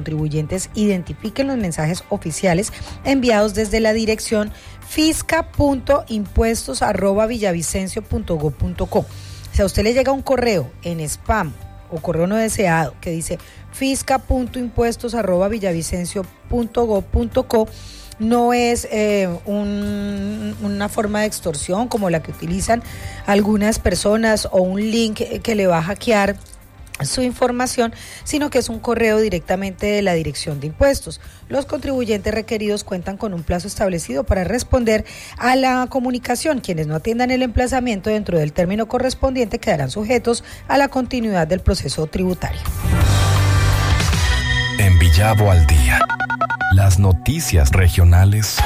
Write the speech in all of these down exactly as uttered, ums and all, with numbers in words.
contribuyentes identifiquen los mensajes oficiales enviados desde la dirección fisca punto impuestos arroba villavicencio punto gob punto co. Si a usted le llega un correo en spam o correo no deseado que dice fisca punto impuestos arroba villavicencio punto gob punto co, no es eh, un, una forma de extorsión como la que utilizan algunas personas o un link que le va a hackear su información, sino que es un correo directamente de la Dirección de Impuestos. Los contribuyentes requeridos cuentan con un plazo establecido para responder a la comunicación. Quienes no atiendan el emplazamiento dentro del término correspondiente quedarán sujetos a la continuidad del proceso tributario. En Villavo al día, las noticias regionales.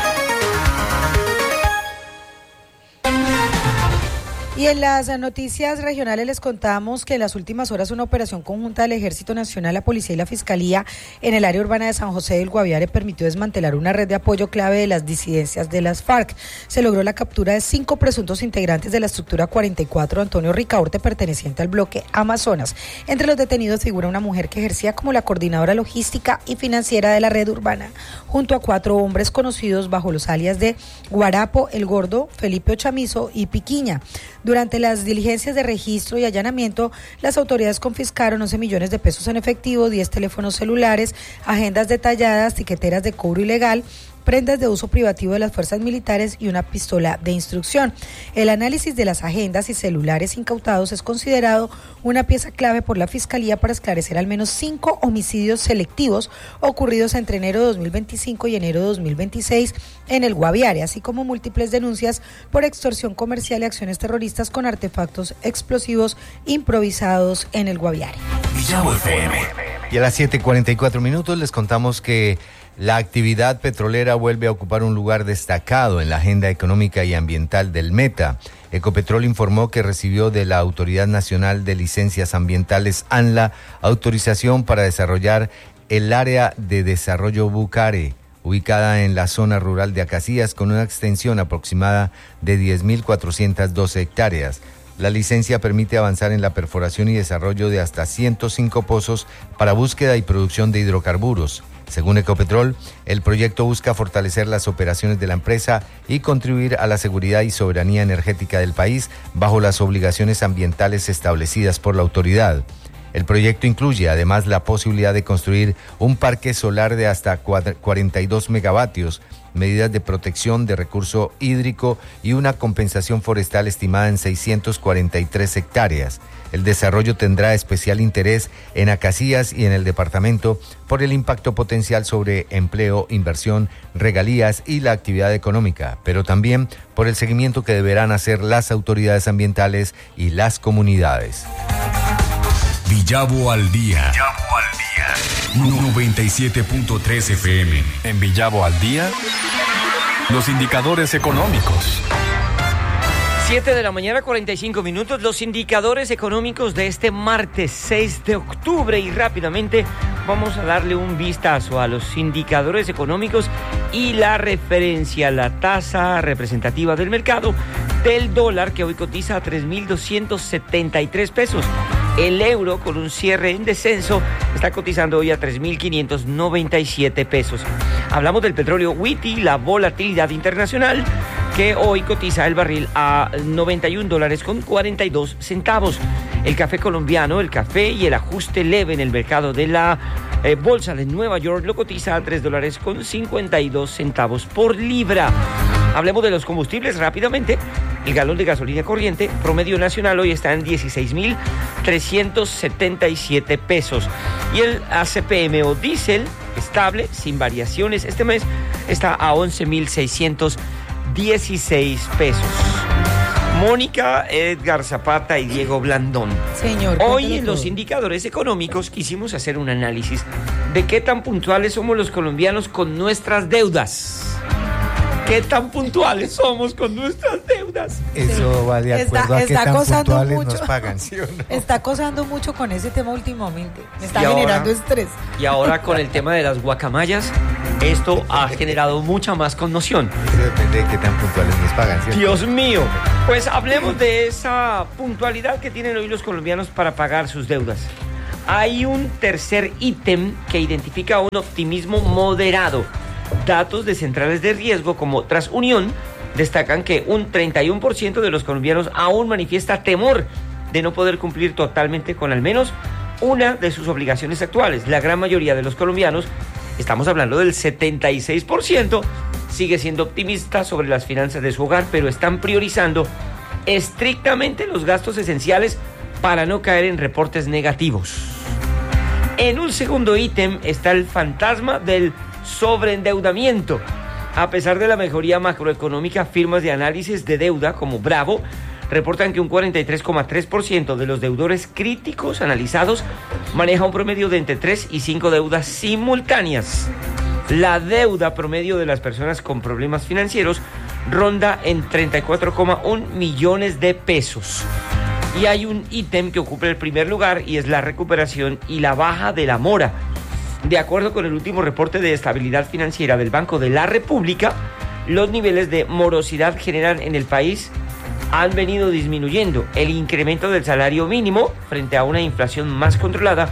Y en las noticias regionales les contamos que en las últimas horas una operación conjunta del Ejército Nacional, la Policía y la Fiscalía en el área urbana de San José del Guaviare permitió desmantelar una red de apoyo clave de las disidencias de las FARC. Se logró la captura de cinco presuntos integrantes de la estructura cuarenta y cuatro Antonio Ricaurte, perteneciente al bloque Amazonas. Entre los detenidos figura una mujer que ejercía como la coordinadora logística y financiera de la red urbana, junto a cuatro hombres conocidos bajo los alias de Guarapo, El Gordo, Felipe Ochamizo y Piquiña. Durante las diligencias de registro y allanamiento, las autoridades confiscaron once millones de pesos en efectivo, diez teléfonos celulares, agendas detalladas, tiqueteras de cobro ilegal, prendas de uso privativo de las fuerzas militares y una pistola de instrucción. El análisis de las agendas y celulares incautados es considerado una pieza clave por la Fiscalía para esclarecer al menos cinco homicidios selectivos ocurridos entre enero de dos mil veinticinco y enero de dos mil veintiséis en el Guaviare, así como múltiples denuncias por extorsión comercial y acciones terroristas con artefactos explosivos improvisados en el Guaviare. Villavo F M. Y a las siete cuarenta y cuatro minutos les contamos que la actividad petrolera vuelve a ocupar un lugar destacado en la agenda económica y ambiental del Meta. Ecopetrol informó que recibió de la Autoridad Nacional de Licencias Ambientales, ANLA, autorización para desarrollar el área de desarrollo Bucare, ubicada en la zona rural de Acacías, con una extensión aproximada de diez mil cuatrocientas doce hectáreas. La licencia permite avanzar en la perforación y desarrollo de hasta ciento cinco pozos para búsqueda y producción de hidrocarburos. Según Ecopetrol, el proyecto busca fortalecer las operaciones de la empresa y contribuir a la seguridad y soberanía energética del país bajo las obligaciones ambientales establecidas por la autoridad. El proyecto incluye además la posibilidad de construir un parque solar de hasta cuarenta y dos megavatios, medidas de protección de recurso hídrico y una compensación forestal estimada en seiscientas cuarenta y tres hectáreas. El desarrollo tendrá especial interés en Acacías y en el departamento por el impacto potencial sobre empleo, inversión, regalías y la actividad económica, pero también por el seguimiento que deberán hacer las autoridades ambientales y las comunidades. Villavo al día. Villavo al día. noventa y siete punto tres F M. En Villavo al día, los indicadores económicos. siete de la mañana, cuarenta y cinco minutos, los indicadores económicos de este martes seis de octubre, y rápidamente vamos a darle un vistazo a los indicadores económicos y la referencia, la tasa representativa del mercado del dólar, que hoy cotiza a tres mil doscientos setenta y tres pesos. El euro, con un cierre en descenso, está cotizando hoy a tres mil quinientos noventa y siete pesos. Hablamos del petróleo W T I, la volatilidad internacional, que hoy cotiza el barril a noventa y un dólares con cuarenta y dos centavos. El café colombiano, el café y el ajuste leve en el mercado de la eh, bolsa de Nueva York lo cotiza a tres dólares con cincuenta y dos centavos por libra. Hablemos de los combustibles rápidamente. El galón de gasolina corriente promedio nacional hoy está en dieciséis mil trescientos setenta y siete pesos. Y el A C P M o diésel estable, sin variaciones, este mes está a once mil seiscientos dieciséis pesos. Mónica, Edgar Zapata y Diego Blandón. Señor, hoy en todo. los indicadores económicos quisimos hacer un análisis de qué tan puntuales somos los colombianos con nuestras deudas. ¿Qué tan puntuales somos con nuestras deudas? Eso va de acuerdo está, a qué está tan puntuales mucho. nos pagan, ¿sí o no? Está acosando mucho con ese tema últimamente. Me está Y ahora- generando estrés. Y ahora con el tema de las guacamayas, esto ha generado mucha más conmoción. Eso depende de qué tan puntuales nos pagan, ¿cierto? Dios mío. Pues hablemos de esa puntualidad que tienen hoy los colombianos para pagar sus deudas. Hay un tercer ítem que identifica un optimismo moderado. Datos de centrales de riesgo como TransUnión destacan que un treinta y uno por ciento de los colombianos aún manifiesta temor de no poder cumplir totalmente con al menos una de sus obligaciones actuales. La gran mayoría de los colombianos, estamos hablando del setenta y seis por ciento, sigue siendo optimista sobre las finanzas de su hogar, pero están priorizando estrictamente los gastos esenciales para no caer en reportes negativos. En un segundo ítem está el fantasma del sobreendeudamiento. A pesar de la mejoría macroeconómica, firmas de análisis de deuda como Bravo reportan que un cuarenta y tres coma tres por ciento de los deudores críticos analizados maneja un promedio de entre tres y cinco deudas simultáneas. La deuda promedio de las personas con problemas financieros ronda en treinta y cuatro coma uno millones de pesos. Y hay un ítem que ocupa el primer lugar y es la recuperación y la baja de la mora. De acuerdo con el último reporte de estabilidad financiera del Banco de la República, los niveles de morosidad general en el país han venido disminuyendo. El incremento del salario mínimo frente a una inflación más controlada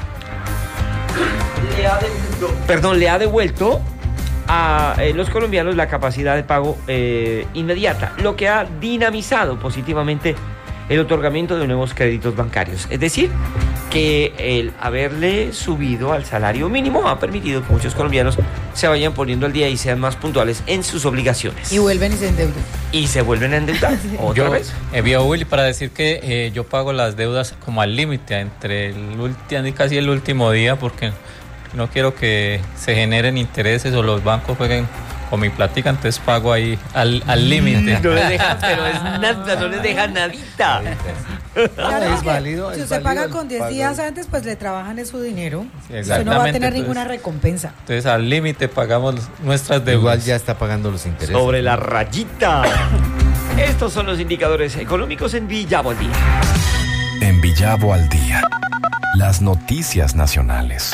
le ha devuelto, perdón, le ha devuelto a eh, los colombianos la capacidad de pago eh, inmediata, lo que ha dinamizado positivamente el otorgamiento de nuevos créditos bancarios. Es decir, que el haberle subido al salario mínimo ha permitido que muchos colombianos se vayan poniendo al día y sean más puntuales en sus obligaciones. Y vuelven y se endeudan. Y se vuelven a endeudar. ¿Otra yo vez? envío a Willy para decir que eh, yo pago las deudas como al límite, entre el último, casi el último día, porque no quiero que se generen intereses o los bancos jueguen con mi plática, entonces pago ahí al al límite. No les dejan, pero es nada, no les dejan nadita. Claro, es porque válido, si es usted válido paga el con diez pago. días antes, pues le trabajan en su dinero. Sí, Usted no va a tener exactamente, ninguna entonces- recompensa. Entonces al límite pagamos nuestras deudas. Igual ya está pagando los intereses. Sobre la rayita. Estos son los indicadores económicos en Villavo al Día. En Villavo al Día. Las noticias nacionales.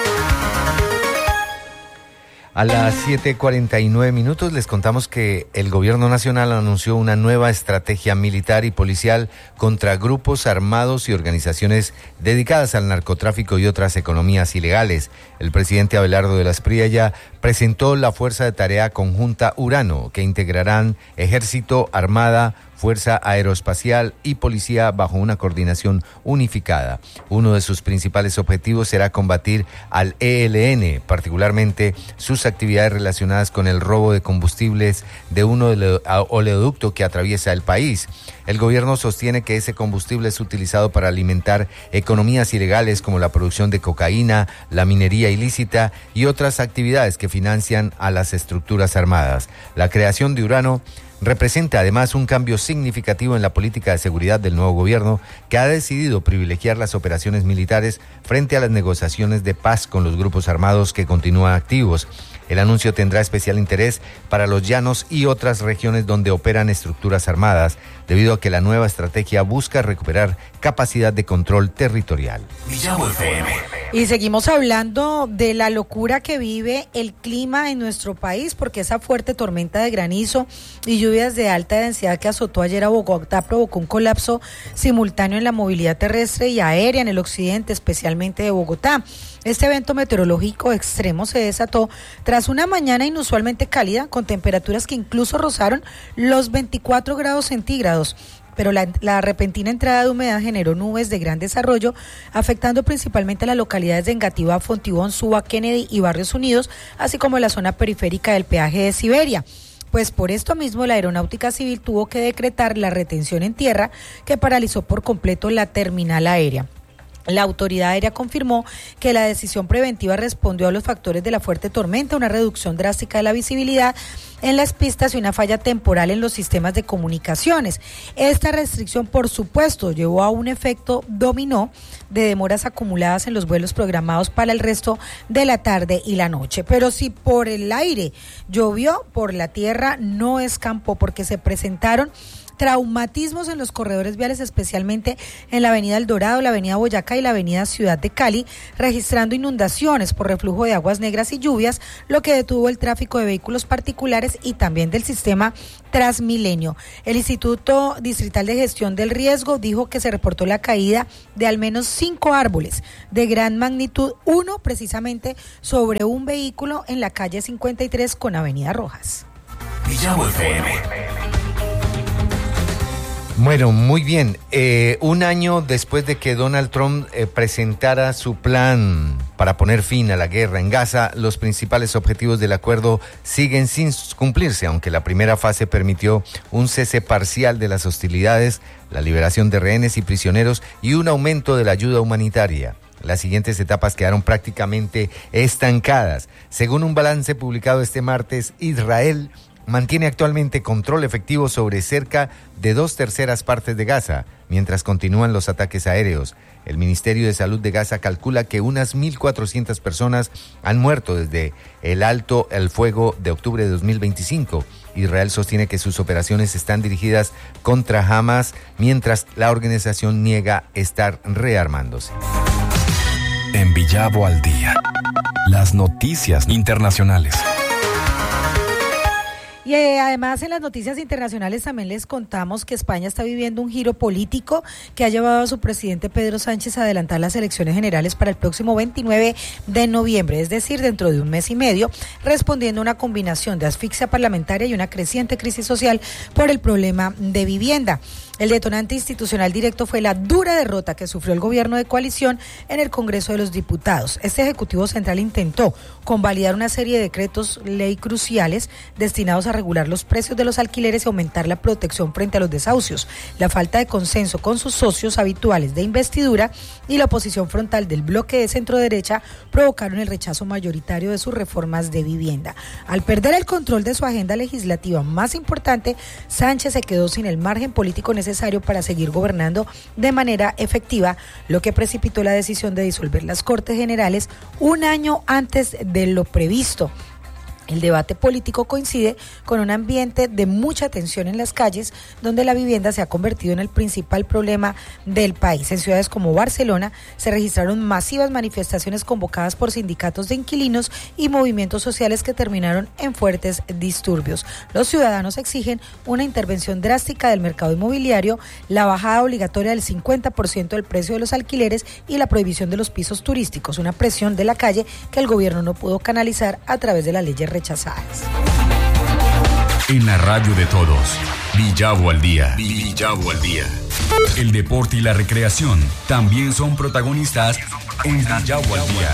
A las siete cuarenta y nueve minutos les contamos que el gobierno nacional anunció una nueva estrategia militar y policial contra grupos armados y organizaciones dedicadas al narcotráfico y otras economías ilegales. El presidente Abelardo de la Espriella presentó la Fuerza de Tarea Conjunta Urano, que integrarán Ejército, Armada, Fuerza Aeroespacial y Policía bajo una coordinación unificada. Uno de sus principales objetivos será combatir al E L N, particularmente sus actividades relacionadas con el robo de combustibles de un oleoducto que atraviesa el país. El gobierno sostiene que ese combustible es utilizado para alimentar economías ilegales como la producción de cocaína, la minería ilícita y otras actividades que financian a las estructuras armadas. La creación de Urano representa además un cambio significativo en la política de seguridad del nuevo gobierno, que ha decidido privilegiar las operaciones militares frente a las negociaciones de paz con los grupos armados que continúan activos. El anuncio tendrá especial interés para los llanos y otras regiones donde operan estructuras armadas, debido a que la nueva estrategia busca recuperar capacidad de control territorial. Villavo F M. Y seguimos hablando de la locura que vive el clima en nuestro país, porque esa fuerte tormenta de granizo y lluvias de alta densidad que azotó ayer a Bogotá provocó un colapso simultáneo en la movilidad terrestre y aérea en el occidente, especialmente de Bogotá. Este evento meteorológico extremo se desató tras una mañana inusualmente cálida, con temperaturas que incluso rozaron los veinticuatro grados centígrados. Pero la, la repentina entrada de humedad generó nubes de gran desarrollo, afectando principalmente a las localidades de Engativá, Fontibón, Suba, Kennedy y Barrios Unidos, así como la zona periférica del peaje de Siberia. Pues por esto mismo la Aeronáutica Civil tuvo que decretar la retención en tierra, que paralizó por completo la terminal aérea. La autoridad aérea confirmó que la decisión preventiva respondió a los factores de la fuerte tormenta, una reducción drástica de la visibilidad en las pistas y una falla temporal en los sistemas de comunicaciones. Esta restricción, por supuesto, llevó a un efecto dominó de demoras acumuladas en los vuelos programados para el resto de la tarde y la noche. Pero si por el aire llovió, por la tierra no escampó, porque se presentaron traumatismos en los corredores viales, especialmente en la avenida El Dorado, la avenida Boyacá y la avenida Ciudad de Cali, registrando inundaciones por reflujo de aguas negras y lluvias, lo que detuvo el tráfico de vehículos particulares y también del sistema Transmilenio. El Instituto Distrital de Gestión del Riesgo dijo que se reportó la caída de al menos cinco árboles de gran magnitud, uno precisamente sobre un vehículo en la calle cincuenta y tres con avenida Rojas. Villavo F M. Bueno, muy bien. Eh, un año después de que Donald Trump eh, presentara su plan para poner fin a la guerra en Gaza, los principales objetivos del acuerdo siguen sin cumplirse, aunque la primera fase permitió un cese parcial de las hostilidades, la liberación de rehenes y prisioneros y un aumento de la ayuda humanitaria. Las siguientes etapas quedaron prácticamente estancadas. Según un balance publicado este martes, Israel mantiene actualmente control efectivo sobre cerca de dos terceras partes de Gaza, mientras continúan los ataques aéreos. El Ministerio de Salud de Gaza calcula que unas mil cuatrocientas personas han muerto desde el alto el fuego de octubre de dos mil veinticinco. Israel sostiene que sus operaciones están dirigidas contra Hamas, mientras la organización niega estar rearmándose. En Villavo al día, las noticias internacionales. Y eh, además en las noticias internacionales también les contamos que España está viviendo un giro político que ha llevado a su presidente Pedro Sánchez a adelantar las elecciones generales para el próximo veintinueve de noviembre, es decir, dentro de un mes y medio, respondiendo a una combinación de asfixia parlamentaria y una creciente crisis social por el problema de vivienda. El detonante institucional directo fue la dura derrota que sufrió el gobierno de coalición en el Congreso de los Diputados. Este Ejecutivo Central intentó convalidar una serie de decretos ley cruciales destinados a regular los precios de los alquileres y aumentar la protección frente a los desahucios. La falta de consenso con sus socios habituales de investidura y la oposición frontal del bloque de centro-derecha provocaron el rechazo mayoritario de sus reformas de vivienda. Al perder el control de su agenda legislativa más importante, Sánchez se quedó sin el margen político necesario para seguir gobernando de manera efectiva, lo que precipitó la decisión de disolver las Cortes Generales un año antes de lo previsto. El debate político coincide con un ambiente de mucha tensión en las calles, donde la vivienda se ha convertido en el principal problema del país. En ciudades como Barcelona se registraron masivas manifestaciones convocadas por sindicatos de inquilinos y movimientos sociales que terminaron en fuertes disturbios. Los ciudadanos exigen una intervención drástica del mercado inmobiliario, la bajada obligatoria del cincuenta por ciento del precio de los alquileres y la prohibición de los pisos turísticos, una presión de la calle que el gobierno no pudo canalizar a través de las leyes rechazadas. En la radio de todos, Villavo al día. Villavo al día. El deporte y la recreación también son protagonistas en Villavo al día.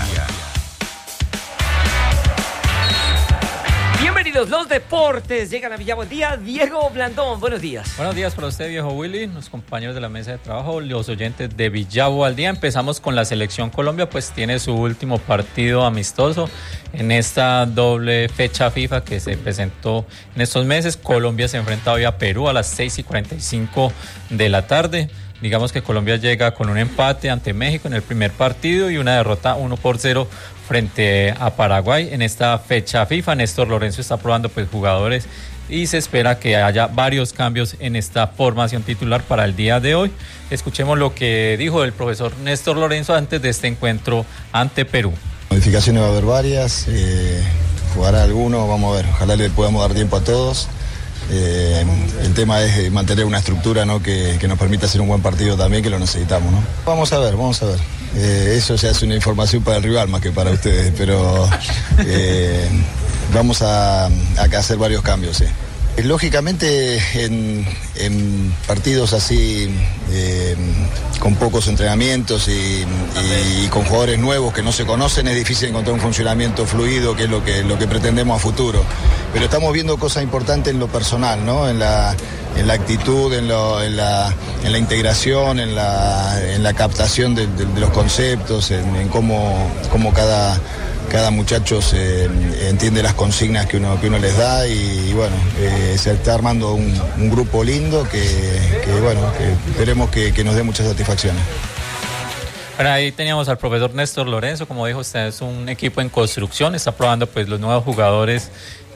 Bienvenidos los deportes, llegan a Villavo al día. Diego Blandón, buenos días. Buenos días para usted, viejo Willy, los compañeros de la mesa de trabajo, los oyentes de Villavo al día. Empezamos con la selección Colombia, pues tiene su último partido amistoso en esta doble fecha FIFA que se presentó en estos meses. Colombia se enfrenta hoy a Perú a las seis y cuarenta y cinco de la tarde. Digamos que Colombia llega con un empate ante México en el primer partido y una derrota uno por cero frente a Paraguay en esta fecha FIFA. Néstor Lorenzo está probando pues jugadores y se espera que haya varios cambios en esta formación titular para el día de hoy. Escuchemos lo que dijo el profesor Néstor Lorenzo antes de este encuentro ante Perú. Modificaciones va a haber varias, eh, jugará alguno, vamos a ver, ojalá le podamos dar tiempo a todos. Eh, el tema es mantener una estructura, ¿no? que, que nos permita hacer un buen partido también, que lo necesitamos, ¿no? Vamos a ver, vamos a ver. Eh, eso ya es una información para el rival más que para ustedes, pero eh, vamos a, a hacer varios cambios, sí. Lógicamente en, en partidos así eh, con pocos entrenamientos y, y, y con jugadores nuevos que no se conocen es difícil encontrar un funcionamiento fluido, que es lo que, lo que pretendemos a futuro. Pero estamos viendo cosas importantes en lo personal, ¿no? En la, en la actitud, en, lo, en, la, en la integración, en la, en la captación de, de, de los conceptos, en, en cómo, cómo cada... Cada muchacho se, eh, entiende las consignas que uno, que uno les da y, y bueno, eh, se está armando un, un grupo lindo que, que bueno, que esperemos que, que nos dé muchas satisfacciones. Bueno, ahí teníamos al profesor Néstor Lorenzo, como dijo usted, es un equipo en construcción, está probando pues los nuevos jugadores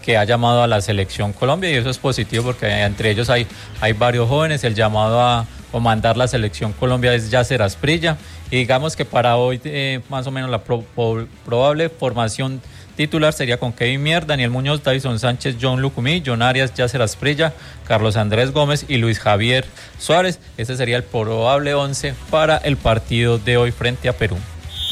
que ha llamado a la selección Colombia, y eso es positivo porque entre ellos hay, hay varios jóvenes. El llamado a comandar la selección Colombia es Yasser Asprilla, y digamos que para hoy eh, más o menos la pro, pro, probable formación titular sería con Kevin Mier, Daniel Muñoz, Davison Sánchez, John Lucumí, John Arias, Yasser Asprilla, Carlos Andrés Gómez y Luis Javier Suárez. Ese sería el probable once para el partido de hoy frente a Perú.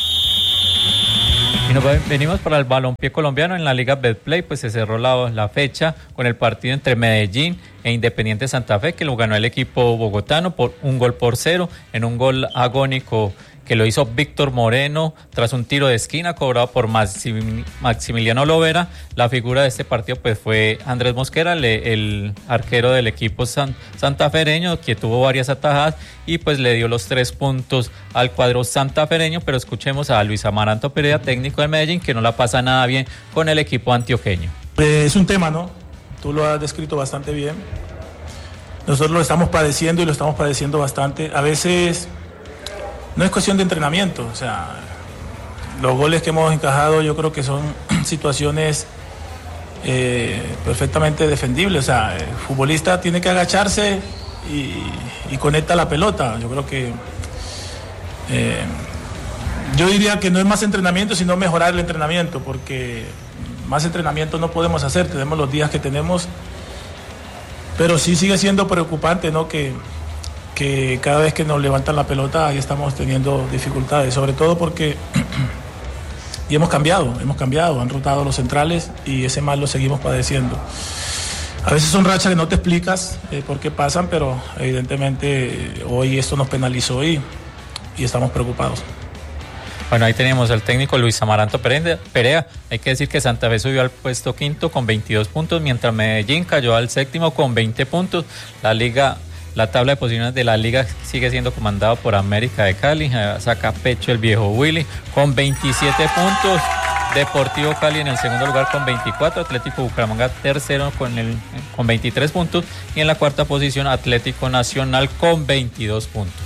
Y nos venimos para el balompié colombiano. En la Liga Betplay pues se cerró la, la fecha con el partido entre Medellín e Independiente Santa Fe, que lo ganó el equipo bogotano por un gol por cero, en un gol agónico que lo hizo Víctor Moreno tras un tiro de esquina cobrado por Maximiliano Lovera. La figura de este partido pues fue Andrés Mosquera, le, el arquero del equipo san, santafereño, que tuvo varias atajadas y pues le dio los tres puntos al cuadro santafereño. Pero escuchemos a Luis Amaranto Perea, técnico de Medellín, que no la pasa nada bien con el equipo antioqueño. Eh, es un tema, ¿no? Tú lo has descrito bastante bien. Nosotros lo estamos padeciendo y lo estamos padeciendo bastante. A veces no es cuestión de entrenamiento, o sea, los goles que hemos encajado yo creo que son situaciones eh, perfectamente defendibles. O sea, el futbolista tiene que agacharse y, y conecta la pelota. Yo creo que eh, yo diría que no es más entrenamiento, sino mejorar el entrenamiento, porque más entrenamiento no podemos hacer, tenemos los días que tenemos, pero sí sigue siendo preocupante, ¿no? que que cada vez que nos levantan la pelota ahí estamos teniendo dificultades, sobre todo porque y hemos cambiado, hemos cambiado, han rotado los centrales y ese mal lo seguimos padeciendo. A veces son rachas que no te explicas eh, por qué pasan, pero evidentemente eh, hoy esto nos penalizó y, y estamos preocupados. Bueno, ahí tenemos al técnico Luis Amaranto Perea. Hay que decir que Santa Fe subió al puesto quinto con veintidós puntos, mientras Medellín cayó al séptimo con veinte puntos. La liga La tabla de posiciones de la liga sigue siendo comandada por América de Cali, saca pecho el viejo Willy con veintisiete puntos, Deportivo Cali en el segundo lugar con veinticuatro, Atlético Bucaramanga tercero con, el, con veintitrés puntos, y en la cuarta posición Atlético Nacional con veintidós puntos.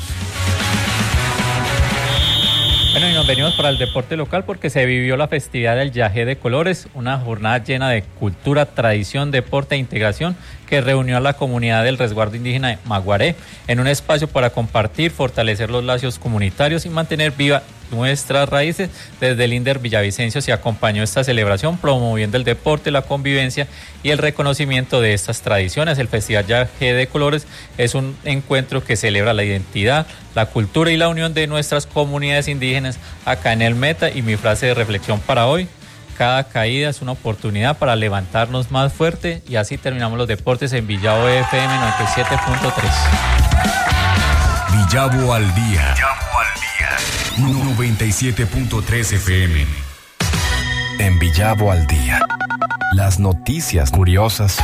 Bueno, y nos venimos para el deporte local porque se vivió la festividad del Yagé de Colores, una jornada llena de cultura, tradición, deporte e integración que reunió a la comunidad del resguardo indígena de Maguaré en un espacio para compartir, fortalecer los lazos comunitarios y mantener viva nuestras raíces. Desde el INDER Villavicencio se acompañó esta celebración promoviendo el deporte, la convivencia y el reconocimiento de estas tradiciones. El Festival Yagé de Colores es un encuentro que celebra la identidad, la cultura y la unión de nuestras comunidades indígenas acá en el Meta. Y mi frase de reflexión para hoy: cada caída es una oportunidad para levantarnos más fuerte. Y así terminamos los deportes en Villavo F M noventa y siete punto tres. Villavo al día. Villavo al día. noventa y siete punto tres F M. En Villavo al día. Las noticias curiosas.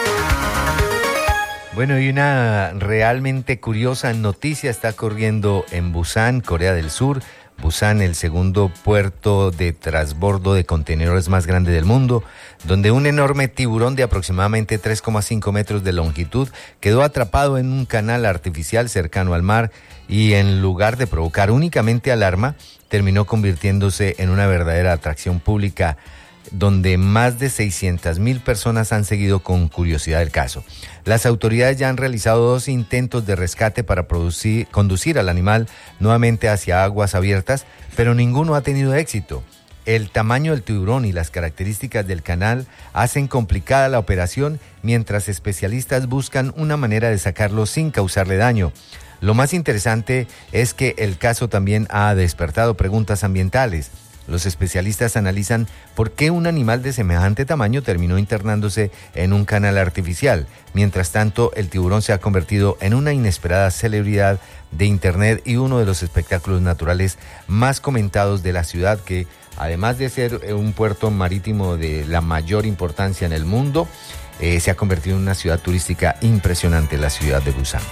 Bueno, y una realmente curiosa noticia está corriendo en Busan, Corea del Sur. Busan, el segundo puerto de transbordo de contenedores más grande del mundo, donde un enorme tiburón de aproximadamente tres coma cinco metros de longitud quedó atrapado en un canal artificial cercano al mar y, en lugar de provocar únicamente alarma, terminó convirtiéndose en una verdadera atracción pública, donde más de seiscientas mil personas han seguido con curiosidad el caso. Las autoridades ya han realizado dos intentos de rescate para producir, conducir al animal nuevamente hacia aguas abiertas, pero ninguno ha tenido éxito. El tamaño del tiburón y las características del canal hacen complicada la operación, mientras especialistas buscan una manera de sacarlo sin causarle daño. Lo más interesante es que el caso también ha despertado preguntas ambientales. Los especialistas analizan por qué un animal de semejante tamaño terminó internándose en un canal artificial. Mientras tanto, el tiburón se ha convertido en una inesperada celebridad de Internet y uno de los espectáculos naturales más comentados de la ciudad, que, además de ser un puerto marítimo de la mayor importancia en el mundo, eh, se ha convertido en una ciudad turística impresionante, la ciudad de Busan.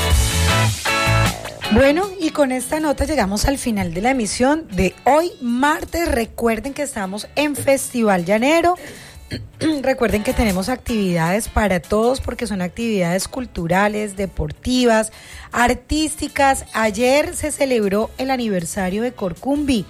Bueno, y con esta nota llegamos al final de la emisión de hoy, martes. Recuerden que estamos en Festival Llanero. Recuerden que tenemos actividades para todos, porque son actividades culturales, deportivas, artísticas. Ayer se celebró el aniversario de Corcumbi.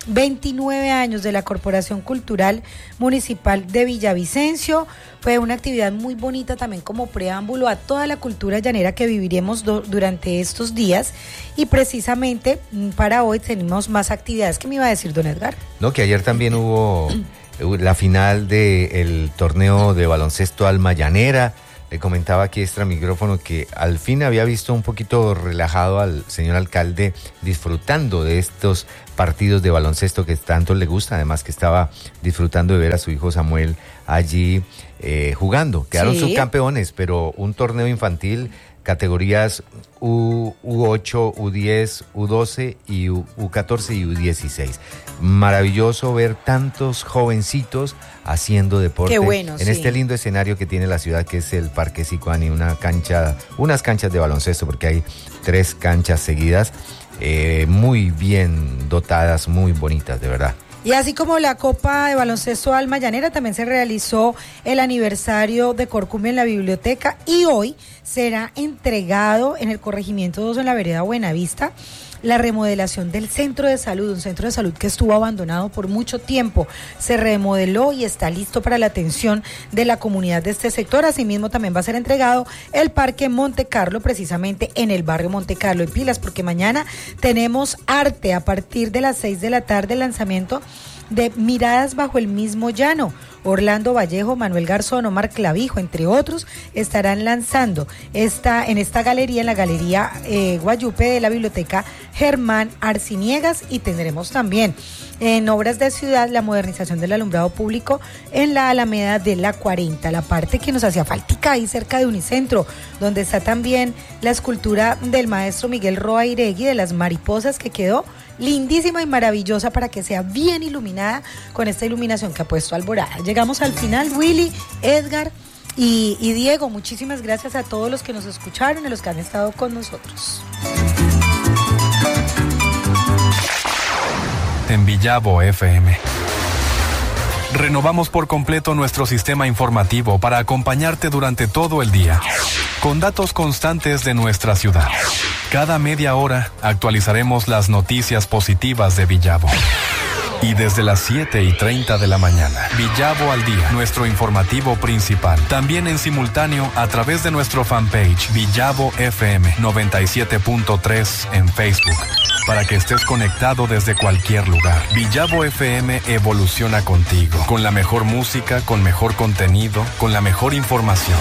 veintinueve años de la Corporación Cultural Municipal de Villavicencio. Fue una actividad muy bonita también como preámbulo a toda la cultura llanera que viviremos do- durante estos días, y precisamente para hoy tenemos más actividades. ¿Qué me iba a decir, don Edgar? No, que ayer también hubo la final del torneo de baloncesto Alma Llanera. Le comentaba aquí extra micrófono que al fin había visto un poquito relajado al señor alcalde disfrutando de estos partidos de baloncesto que tanto le gusta, además que estaba disfrutando de ver a su hijo Samuel allí eh, jugando. Quedaron Sí. subcampeones, pero un torneo infantil, categorías U, U8, U diez, U doce y U, U14 y U dieciséis. Maravilloso ver tantos jovencitos haciendo deporte. Qué bueno, en sí. este lindo escenario que tiene la ciudad, que es el Parque Sicuani, una cancha, unas canchas de baloncesto, porque hay tres canchas seguidas, eh, muy bien dotadas, muy bonitas, de verdad. Y así como la Copa de Baloncesto Alma Llanera, también se realizó el aniversario de Corcumbia en la biblioteca, y hoy será entregado en el corregimiento dos, en la vereda Buenavista, la remodelación del centro de salud, un centro de salud que estuvo abandonado por mucho tiempo. Se remodeló y está listo para la atención de la comunidad de este sector. Asimismo, también va a ser entregado el Parque Monte Carlo, precisamente en el barrio Monte Carlo. En pilas, porque mañana tenemos arte a partir de las seis de la tarde, el lanzamiento de Miradas bajo el mismo llano. Orlando Vallejo, Manuel Garzón, Omar Clavijo, entre otros, estarán lanzando esta, en esta galería, en la Galería eh, Guayupe de la Biblioteca Germán Arciniegas, y tendremos también en Obras de Ciudad la modernización del alumbrado público en la Alameda de la cuarenta, la parte que nos hacía faltica ahí cerca de Unicentro, donde está también la escultura del maestro Miguel Roa Iregui de las mariposas, que quedó lindísima y maravillosa para que sea bien iluminada con esta iluminación que ha puesto Alborada. Llegamos al final, Willy, Edgar y, y Diego. Muchísimas gracias a todos los que nos escucharon y los que han estado con nosotros. En Villavo F M. Renovamos por completo nuestro sistema informativo para acompañarte durante todo el día, con datos constantes de nuestra ciudad. Cada media hora actualizaremos las noticias positivas de Villavo. Y desde las siete y treinta de la mañana, Villavo al día, nuestro informativo principal. También en simultáneo a través de nuestro fanpage Villavo F M noventa y siete punto tres en Facebook, para que estés conectado desde cualquier lugar. Villavo F M evoluciona contigo, con la mejor música, con mejor contenido, con la mejor información.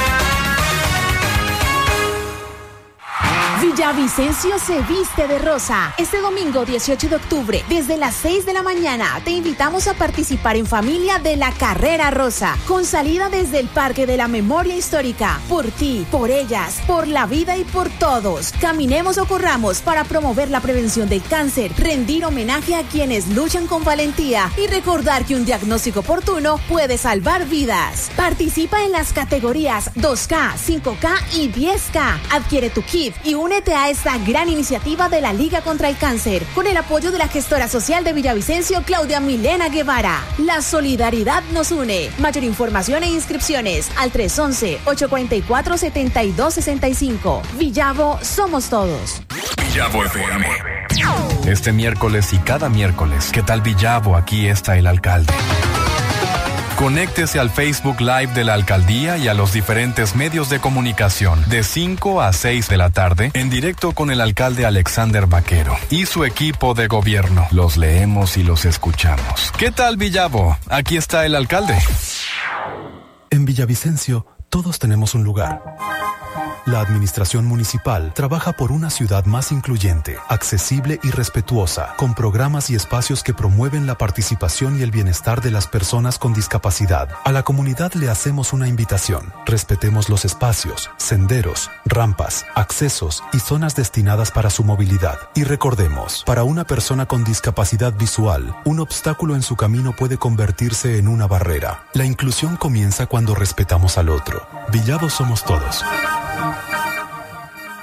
Villavicencio se viste de rosa. Este domingo dieciocho de octubre, desde las seis de la mañana, te invitamos a participar en familia de la Carrera Rosa, con salida desde el Parque de la Memoria Histórica. Por ti, por ellas, por la vida y por todos. Caminemos o corramos para promover la prevención del cáncer, rendir homenaje a quienes luchan con valentía y recordar que un diagnóstico oportuno puede salvar vidas. Participa en las categorías dos K, cinco K y diez K. Adquiere tu kit y únete a esta gran iniciativa de la Liga contra el Cáncer, con el apoyo de la gestora social de Villavicencio, Claudia Milena Guevara. La solidaridad nos une. Mayor información e inscripciones al tres once, ocho cuatro cuatro, siete dos seis cinco. Villavo, somos todos. Villavo F M. Este miércoles y cada miércoles, ¿qué tal Villavo? Aquí está el alcalde. Conéctese al Facebook Live de la Alcaldía y a los diferentes medios de comunicación de cinco a seis de la tarde en directo con el alcalde Alexander Vaquero y su equipo de gobierno. Los leemos y los escuchamos. ¿Qué tal Villavo? Aquí está el alcalde. En Villavicencio todos tenemos un lugar. La administración municipal trabaja por una ciudad más incluyente, accesible y respetuosa, con programas y espacios que promueven la participación y el bienestar de las personas con discapacidad. A la comunidad le hacemos una invitación. Respetemos los espacios, senderos, rampas, accesos y zonas destinadas para su movilidad. Y recordemos, para una persona con discapacidad visual, un obstáculo en su camino puede convertirse en una barrera. La inclusión comienza cuando respetamos al otro. Villavo somos todos.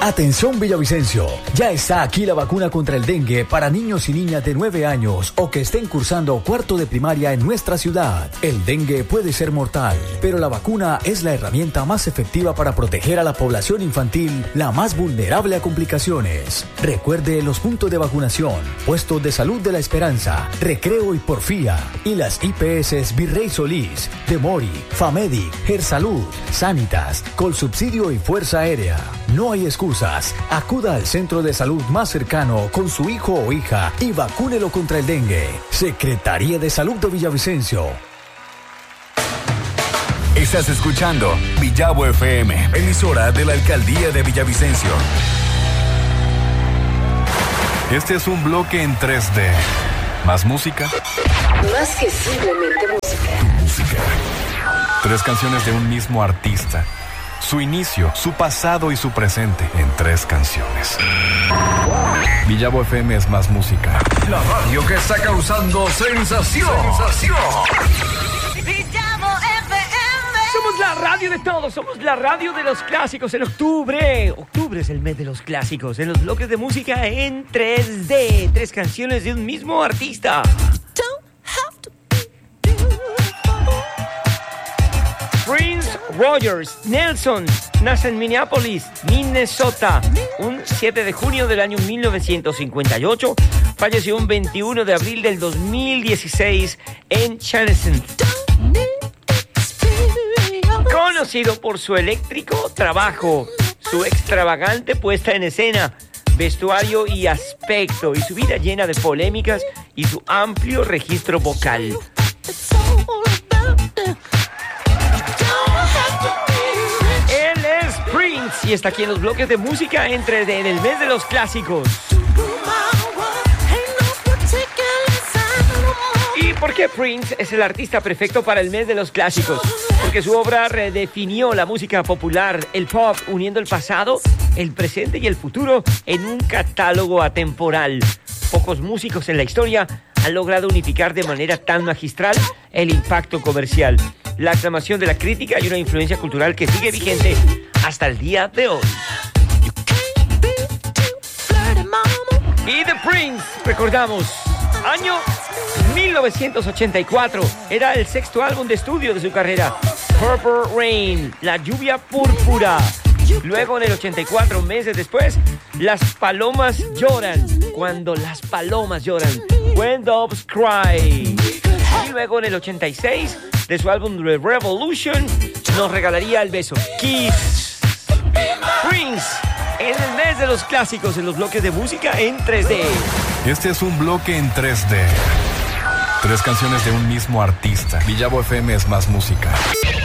Atención Villavicencio, ya está aquí la vacuna contra el dengue para niños y niñas de nueve años o que estén cursando cuarto de primaria en nuestra ciudad. El dengue puede ser mortal, pero la vacuna es la herramienta más efectiva para proteger a la población infantil, la más vulnerable a complicaciones. Recuerde los puntos de vacunación, puestos de salud de La Esperanza, Recreo y Porfía, y las I P S Virrey Solís, Demori, Famedic, Gersalud, Sanitas, Colsubsidio y Fuerza Aérea. No hay excusas. Acuda al centro de salud más cercano con su hijo o hija y vacúnelo contra el dengue. Secretaría de Salud de Villavicencio. Estás escuchando Villavo F M, emisora de la Alcaldía de Villavicencio. Este es un bloque en tres D. ¿Más música? Más que simplemente música. Música. Tres canciones de un mismo artista. Su inicio, su pasado y su presente en tres canciones. Villavo F M es más música. La radio que está causando sensación. Sensación. Villavo F M. Somos la radio de todos, somos la radio de los clásicos en octubre. Octubre es el mes de los clásicos, en los bloques de música en tres D. Tres canciones de un mismo artista. Prince Rogers Nelson nace en Minneapolis, Minnesota, un siete de junio del año mil novecientos cincuenta y ocho. Falleció un veintiuno de abril del dos mil dieciséis en Chattanooga. Conocido por su eléctrico trabajo, su extravagante puesta en escena, vestuario y aspecto, y su vida llena de polémicas y su amplio registro vocal. Él es Prince y está aquí en los bloques de música entre en el mes de los clásicos. ¿Y por qué Prince es el artista perfecto para el mes de los clásicos? Porque su obra redefinió la música popular, el pop, uniendo el pasado, el presente y el futuro en un catálogo atemporal. Pocos músicos en la historia han logrado unificar de manera tan magistral el impacto comercial, la aclamación de la crítica y una influencia cultural que sigue vigente hasta el día de hoy. Y The Prince, recordamos, año mil novecientos ochenta y cuatro, era el sexto álbum de estudio de su carrera, Purple Rain, La Lluvia Púrpura. Luego en el ochenta y cuatro, meses después, Las Palomas Lloran, Cuando las Palomas Lloran, When Doves Cry. Y luego en el ochenta y seis, de su álbum The Revolution, nos regalaría el beso, Kiss. Prince, en el mes de los clásicos en los bloques de música en tres D. Este es un bloque en tres D. Tres canciones de un mismo artista. Villavo F M es más música.